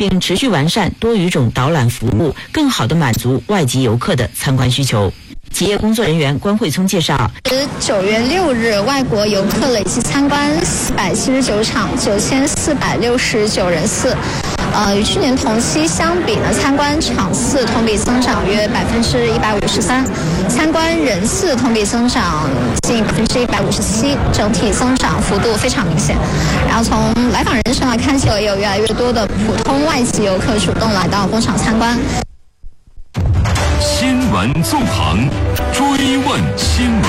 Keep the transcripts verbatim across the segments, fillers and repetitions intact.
并持续完善多语种导览服务，更好地满足外籍游客的参观需求。企业工作人员关慧聪介绍， 九月六日，外国游客累计参观四百七十九场，九千四百六十九人次。呃，与去年同期相比呢，参观场次同比增长约百分之一百五十三，参观人次同比增长近百分之一百五十七，整体增长幅度非常明显。然后从来访人数来看起来，也有越来越多的普通外籍游客主动来到工厂参观。 新闻纵横，追问新闻。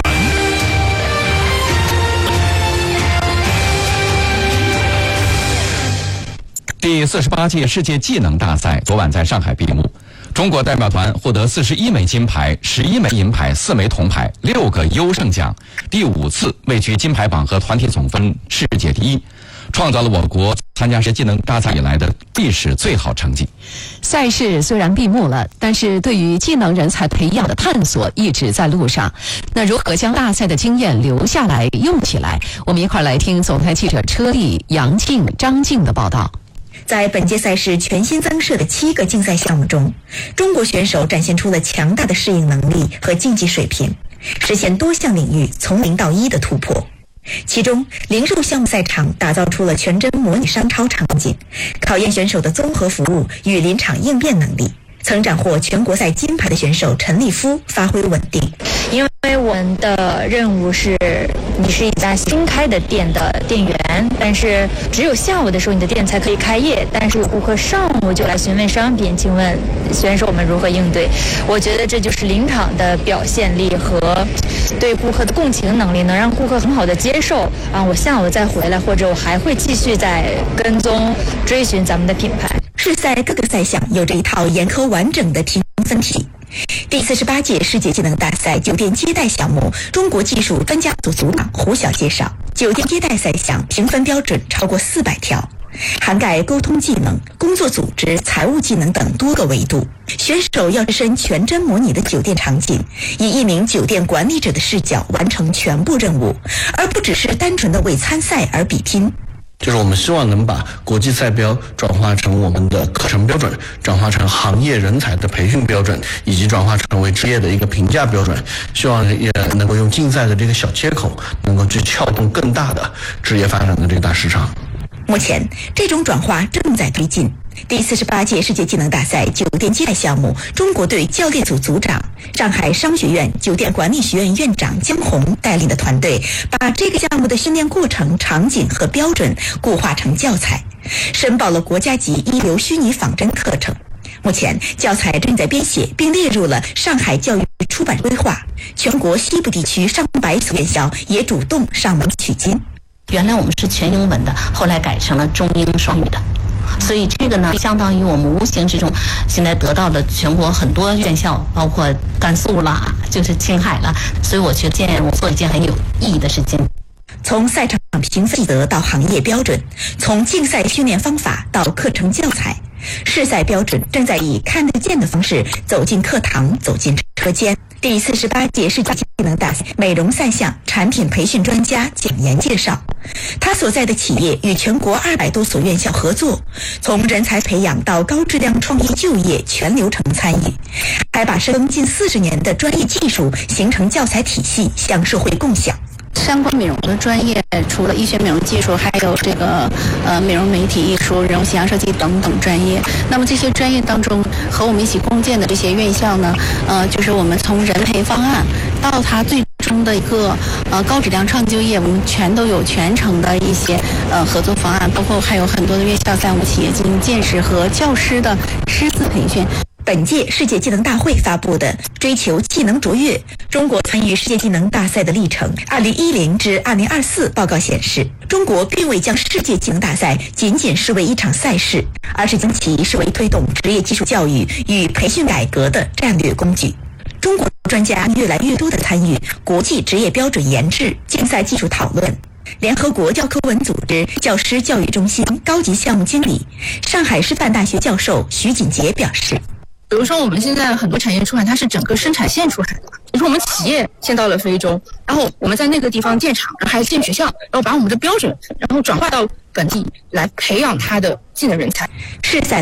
第四十八届世界技能大赛昨晚在上海闭幕，中国代表团获得四十一枚金牌、十一枚银牌、四枚铜牌、六个优胜奖，第五次位居金牌榜和团体总分世界第一，创造了我国参加世界技能大赛以来的历史最好成绩。 赛事虽然闭幕了，但是对于技能人才培养的探索一直在路上。那如何将大赛的经验留下来、用起来？我们一块来听总台记者车丽、杨静、张静的报道。 在本届赛事全新增设的七个竞赛项目中，中国选手展现出了强大的适应能力和竞技水平，实现多项领域从零到一的突破。其中，零售项目赛场打造出了全真模拟商超场景，考验选手的综合服务与临场应变能力。曾斩获全国赛金牌的选手陈立夫发挥稳定。 因为我们的任务是，你是一家新开的店的店员，但是只有下午的时候你的店才可以开业，但是有顾客上午就来询问商品，请问选手们如何应对？我觉得这就是临场的表现力和对顾客的共情能力，能让顾客很好的接受啊，我下午再回来，或者我还会继续再跟踪追寻咱们的品牌。 世赛各个赛项有着一套严苛完整的评分体。第四十八届世界技能大赛酒店接待项目，中国技术专家组组长胡晓介绍，酒店接待赛项评分标准超过四百条，涵盖沟通技能、工作组织、财务技能等多个维度。选手要置身全真模拟的酒店场景，以一名酒店管理者的视角完成全部任务，而不只是单纯的为参赛而比拼。 就是我们希望能把国际赛标转化成我们的课程标准，转化成行业人才的培训标准，以及转化成为职业的一个评价标准。希望也能够用竞赛的这个小切口，能够去撬动更大的职业发展的这个大市场。 目前，这种转化正在推进。第四十八届世界技能大赛酒店接待项目，中国队教练组组长、上海商学院酒店管理学院院长江红带领的团队，把这个项目的训练过程、场景和标准固化成教材，申报了国家级一流虚拟仿真课程。目前，教材正在编写，并列入了上海教育出版规划。全国西部地区上百所院校也主动上门取经。 原来我们是全英文的，后来改成了中英双语的，所以这个呢，相当于我们无形之中现在得到了全国很多院校，包括甘肃啦，就是青海啦，所以我觉得我做一件很有意义的事情。 从赛场评分细则到行业标准，从竞赛训练方法到课程教材，世赛标准正在以看得见的方式走进课堂，走进车间。第四十八届世界技能大赛美容赛项产品培训专家蒋岩介绍，他所在的企业与全国二百多所院校合作，从人才培养到高质量创意就业全流程参与，还把深耕近四十年的专业技术形成教材体系向社会共享。 相关美容的专业，除了医学美容技术，还有这个呃美容媒体艺术、人物形象设计等等专业。那么这些专业当中，和我们一起共建的这些院校呢，呃，就是我们从人培方案到它最终的一个呃高质量创就业，我们全都有全程的一些呃合作方案，包括还有很多的院校在我们企业进行建设和教师的师资培训。 本届世界技能大会发布的《追求技能卓越：中国参与世界技能大赛的历程（二零一零至二零二四）》报告显示，中国并未将世界技能大赛仅仅视为一场赛事，而是将其视为推动职业技术教育与培训改革的战略工具。中国专家越来越多地参与国际职业标准研制、竞赛技术讨论。联合国教科文组织教师教育中心高级项目经理、上海师范大学教授徐锦杰表示， 比如说我们现在很多产业出海，它是整个生产线出海的。比如说我们企业先到了非洲，然后我们在那个地方建厂，然后还建学校，然后把我们的标准然后转化到本地来培养它的技能人才。 世赛